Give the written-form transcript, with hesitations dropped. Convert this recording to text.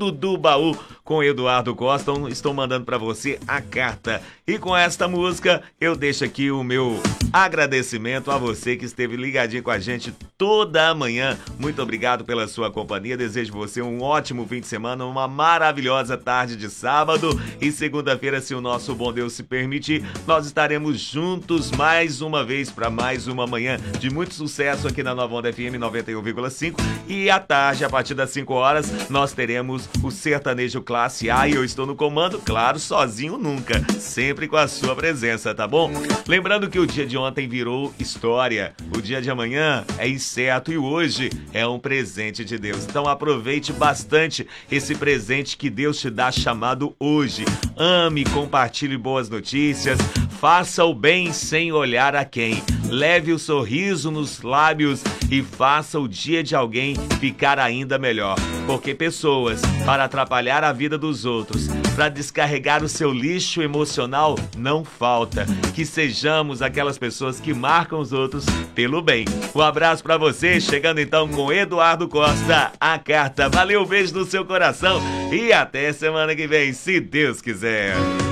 Fundo do Baú com Eduardo Costa. Estou mandando para você a carta. E com esta música eu deixo aqui o meu agradecimento a você que esteve ligadinho com a gente toda a manhã. Muito obrigado pela sua companhia. Desejo você um ótimo fim de semana, uma maravilhosa tarde de sábado. E segunda-feira, se o nosso bom Deus se permitir, nós estaremos juntos mais uma vez para mais uma manhã de muito sucesso aqui na Nova Onda FM 91,5. E à tarde, a partir das 5 horas, nós teremos o Sertanejo Classe A e eu estou no comando, claro, sozinho nunca, sempre com a sua presença, tá bom? Lembrando que o dia de ontem virou história, o dia de amanhã é incerto e hoje é um presente de Deus. Então aproveite bastante esse presente que Deus te dá chamado hoje. Ame, compartilhe boas notícias, faça o bem sem olhar a quem. Leve o sorriso nos lábios e faça o dia de alguém ficar ainda melhor. Porque pessoas, para atrapalhar a vida dos outros, para descarregar o seu lixo emocional, não falta. Que sejamos aquelas pessoas que marcam os outros pelo bem. Um abraço para você, chegando então com Eduardo Costa, a carta. Valeu, beijo no seu coração e até semana que vem, se Deus quiser.